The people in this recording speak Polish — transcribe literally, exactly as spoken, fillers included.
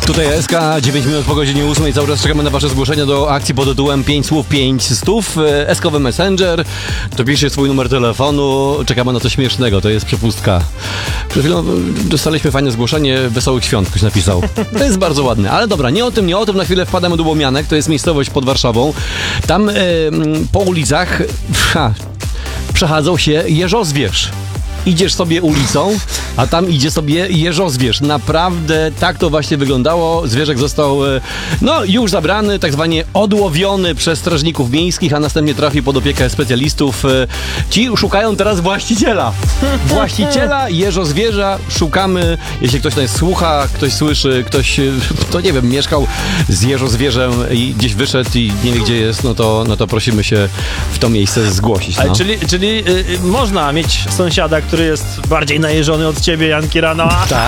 Tutaj S K, dziewięć minut po godzinie ósmej. Cały czas czekamy na wasze zgłoszenia do akcji pod tytułem pięć słów, pięć stów. S-kowy Messenger. Dopiszcie swój numer telefonu. Czekamy na coś śmiesznego. To jest przepustka. Przed chwilą dostaliśmy fajne zgłoszenie. Wesołych świąt ktoś napisał. To jest bardzo ładne. Ale dobra, nie o tym, nie o tym. Na chwilę wpadamy do Łomianek. To jest miejscowość pod Warszawą. Tam e, po ulicach ha, przechadzał się jeżozwierz. Idziesz sobie ulicą, a tam idzie sobie jeżozwierz. Naprawdę tak to właśnie wyglądało. Zwierzak został no już zabrany, tak zwanie odłowiony przez strażników miejskich, a następnie trafił pod opiekę specjalistów. Ci szukają teraz właściciela. Właściciela jeżozwierza szukamy. Jeśli ktoś nas słucha, ktoś słyszy, ktoś, to nie wiem, mieszkał z jeżozwierzem i gdzieś wyszedł i nie wie gdzie jest, no to, no to prosimy się w to miejsce zgłosić. No. Ale czyli czyli y, y, można mieć sąsiada, który jest bardziej najeżony od ciebie, Jan Kirano. Tak.